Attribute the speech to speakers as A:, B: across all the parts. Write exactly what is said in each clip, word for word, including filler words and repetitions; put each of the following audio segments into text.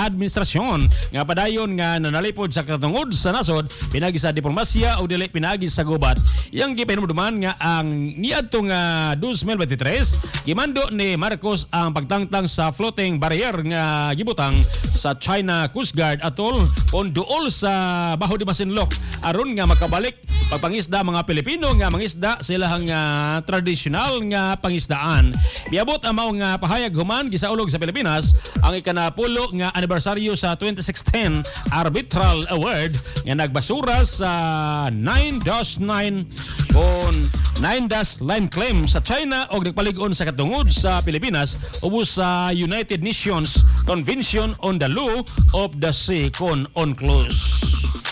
A: administrasyon nga padayon nga nanalipod sa katungod sa nasod pinagi sa diplomasya o dili pinagi sa gubat. Yang gipahinumduman nga ang niadtong nga twenty twenty-three gimando ni Marcos ang pagtangtang sa floating barrier nga gibutang sa China Coast Guard atol on duol sa Baho de Masinloc aron nga makabalik pagpangisda mga Pilipino nga mangisda sila nga tradisyonal nga pangisdaan. Biabot ang mao nga pahayag human gisaulog sa Pilipinas ang ikanapulo nga anibersaryo sa twenty sixteen Arbitral Award nga nagbasura sa nine dash nine on nine dash line claim sa China og nagpalig-on sa katungod sa Pilipinas ubos sa United Nations Convention on the Law of the Sea con UNCLOS.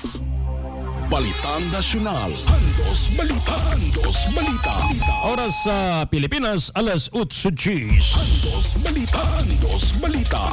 B: Balitang Nasyonal. Andos Balita. Andos Balita.
A: Oras sa Pilipinas, alas eight Gs.
B: Andos Balita. Andos Balita.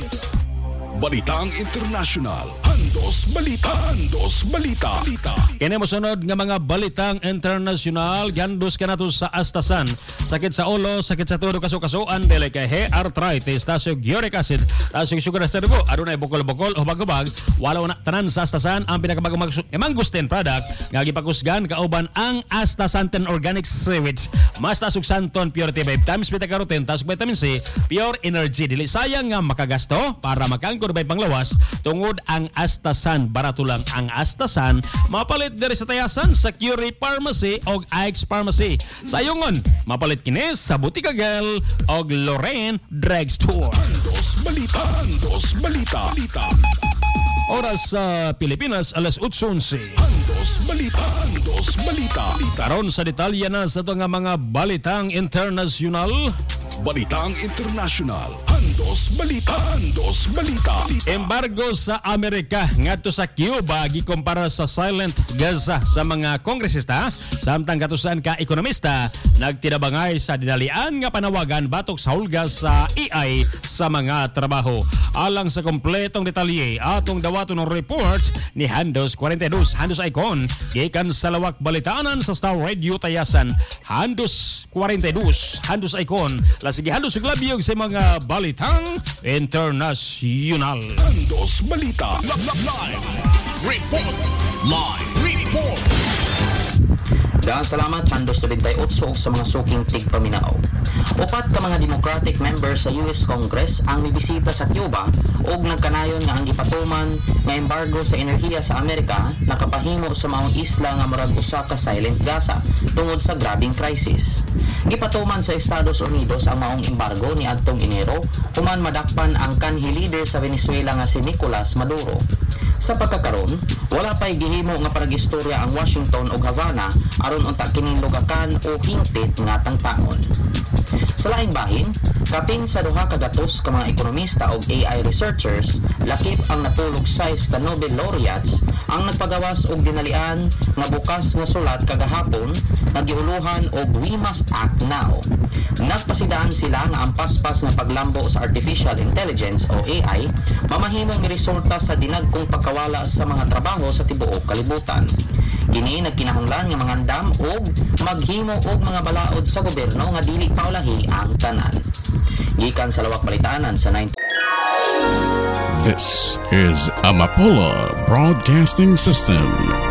B: Balitang Internasyonal. Andos Balita. Andos Balita.
A: Kini mo sunod nga mga balitang internasyonal gandos kanato sa astasan. Sakit sa ulo, sakit sa tulo kaso-kasuan, dili kay he arthritis, tasog uric acid, tasog sugar sa dugo, adunay bukol-bukol o bagubag, wala na tanan sa astasan ang pinakabagong Mangustin product nga gipakusgan kauban ang astasanten organic sewage. Mas tasog santon purity five times beta carotene, tasog vitamin C, pure energy. Dili sayang nga makagasto para makangkor bay panglawas tungod ang astasan. Barato lang ang astasan. Mapalit diri sa tayasan sa Curie Pharmacy o Ike's Pharmacy. Sayongon, mapalit kini sa Butika Girl o Lorraine Drugstore.
B: Andos Balita. Andos Balita.
A: Oras sa Pilipinas, alas eight onse.
B: Andos Balita. Andos Balita.
A: Karon sa detalye na sa ito nga mga balitang internasyonal.
B: Balitang Internasyonal. Andos Balita. Andos Balita.
A: Embargo sa Amerika ngadto sa Cuba gikumpara sa silent Gaza sa mga kongresista samtang katusan ka ekonomista nagtinabangay sa dinalian nga panawagan batok sa hulga sa A I sa mga trabaho. Alang sa kompletong detalye atong dawaton ng report ni Handos forty-two Handos Icon gikan sa lawak balitanan sa Star Radio Tayasan. Handos forty-two Handos Icon sige Handos Glabyog sa mga balitang internasyonal.
B: Andos Balita.
C: Live report. Live report.
D: Dahil salamat Handos ninety-eight og sa mga suking tigpaminaw. Upat ka mga Democratic members sa U S Congress ang mibisita sa Cuba og nagkanayon nga ang gipatuman nga embargo sa enerhiya sa Amerika nakapahimo sa maong isla nga murag usa ka silent Gaza tungod sa grabing crisis. Gipatuman sa Estados Unidos ang maong embargo ni adtong Enero human madakpan ang kanhi leader sa Venezuela nga si Nicolas Maduro. Sa pagkakaron, wala pa'y gihimo nga paragistorya ang Washington ug Havana aron unta kining lugakan o hingpit nga tangtangon. Sa laing bahin, kapin sa duha ka gatos ka mga ekonomista ug A I researchers, lakip ang natulog size ka Nobel laureates ang nagpagawas og dinalian nga bukas nga sulat kagahapon nga giuluhan og We Must Act Now. Nagpasidaan sila nga ang paspas nga paglambo sa artificial intelligence o A I mamahimong resulta sa dinagkong pagkawala sa mga trabaho sa tibuok kalibutan. Kini nagkinahanglan nga mangandam og maghimo og mga balaod sa gobyerno nga dili paulahi ang tanan. Gikan sa lawak balitanan sa ninety.
E: This is Amapola Broadcasting System.